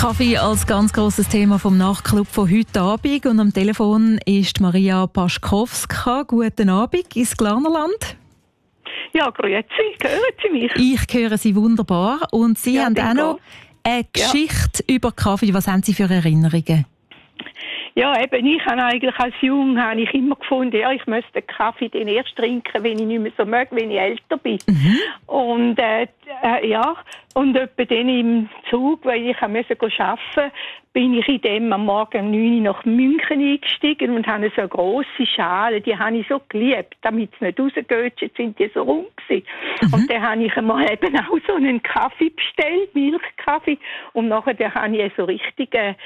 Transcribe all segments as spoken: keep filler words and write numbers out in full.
Kaffee als ganz grosses Thema vom Nachtclub von heute Abend. Und am Telefon ist Maria Paschkowska. Guten Abend ins Glarnerland. Ja, grüezi. Hören Sie mich? Ich höre Sie wunderbar. Und Sie ja, haben auch noch eine Geschichte ja. über Kaffee. Was haben Sie für Erinnerungen? Ja, eben, ich habe eigentlich als Jung habe ich immer gefunden, ja, ich müsste den Kaffee den erst trinken, wenn ich nicht mehr so mag, wenn ich älter bin. Mhm. Und äh, äh, ja, und etwa dann im Zug, weil ich musste arbeiten, bin ich in dem am Morgen um neun Uhr nach München eingestiegen und habe so eine grosse Schale, die habe ich so geliebt, damit sie nicht rausgehen, sind die so rum gewesen. Mhm. Und dann habe ich einmal eben auch so einen Kaffee bestellt, Milchkaffee, und nachher habe ich so richtig einen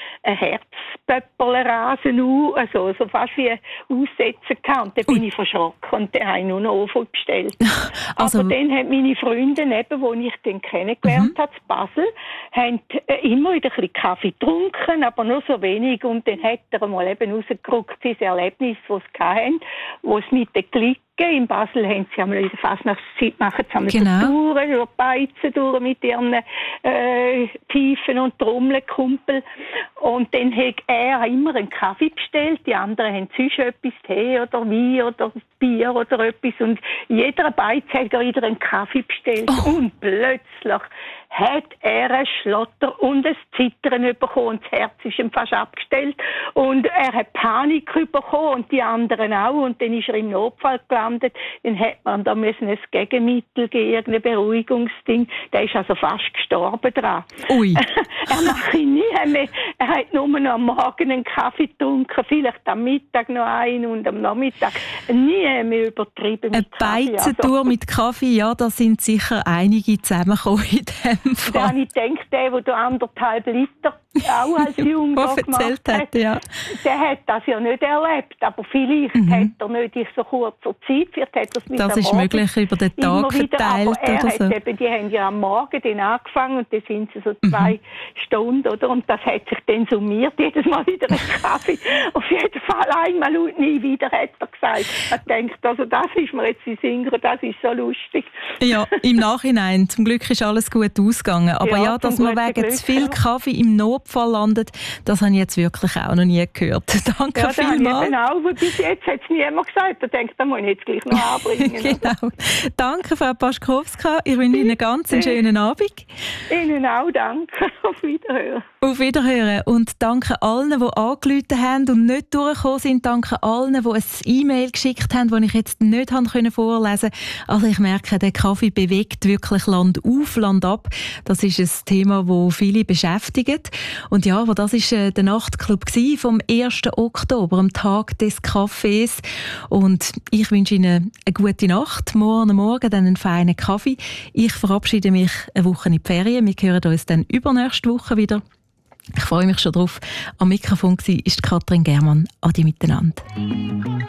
Herzpöppelerrasen, also so fast wie aussetzen gehabt. Und dann bin ich verschrocken und dann habe ich nur noch Ofen bestellt. Also, aber dann haben meine Freunde, eben, die ich dann kennengelernt mhm. habe, in Basel, haben immer wieder ein bisschen Kaffee getrunken, aber nur so wenig. Und dann hat er mal eben rausgerückt, sein Erlebnis, das sie hatten, wo es mit den Klicken in Basel haben sie einmal in der Fasnachtszeit machen sie einmal genau. so Touren, über Beizen durch mit ihren äh, Pfeifen und Trommelkumpel. Und dann hat er immer einen Kaffee bestellt, die anderen haben sonst etwas, Tee oder Wein oder Bier oder etwas. Und jeder Beiz hat wieder einen Kaffee bestellt. Oh. Und plötzlich hat er einen Schlotter und ein Zittern bekommen und das Herz ist ihm fast abgestellt. Und er hat Panik bekommen und die anderen auch. Und dann ist er im Notfall gelandet. Dann hat man da müssen ein Gegenmittel geben, irgendein Beruhigungsding. Der ist also fast gestorben dran. Ui. Er macht ihn nie mehr. Er hat nur noch am Morgen einen Kaffee getrunken, vielleicht am Mittag noch einen und am Nachmittag. Nie mehr übertrieben mit Kaffee. Eine Beizentour also. Mit Kaffee, ja, da sind sicher einige zusammengekommen in dem Fall. Da habe ich gedacht, der, der da anderthalb Liter auch als Junger gemacht hat, ja. der hat das ja nicht erlebt. Aber vielleicht mhm. hat er nicht in so kurzer Zeit, vielleicht hat er es mit Das ist Morgen möglich, über den Tag wieder, verteilt aber er oder so. Hat eben, die haben ja am Morgen dann angefangen und dann sind sie so zwei mhm. Stunden, oder? Und das hat sich dann summiert, jedes Mal wieder ein Kaffee. Auf jeden Fall einmal und nie wieder, hat er gesagt. Er denkt, also das ist mir jetzt in Singen, das ist so lustig. Ja, im Nachhinein. Zum Glück ist alles gut ausgegangen. Aber ja, ja dass man wegen Glück, zu viel Kaffee im Notfall landet, das habe ich jetzt wirklich auch noch nie gehört. Danke ja, vielmals. Genau, weil bis jetzt hat es niemand gesagt. Da denkt, da muss ich jetzt gleich noch anbringen. Genau. Danke, Frau Paschkowska. Ich wünsche Ihnen ganz einen schönen Abend. Ihnen auch, danke. Auf Wiederhören. Auf Wiederhören. Und danke allen, die angerufen haben und nicht durchgekommen sind. Danke allen, die ein E-Mail geschickt haben, das ich jetzt nicht vorlesen konnte. Also ich merke, der Kaffee bewegt wirklich Land auf, Land ab. Das ist ein Thema, das viele beschäftigt. Und ja, aber das war äh, der Nachtclub vom ersten Oktober, am Tag des Kaffees. Und ich wünsche Ihnen eine gute Nacht, morgen Morgen dann einen feinen Kaffee. Ich verabschiede mich eine Woche in die Ferien. Wir hören uns dann übernächste Woche wieder. Ich freue mich schon drauf. Am Mikrofon war Katrin Germann. Adi miteinander.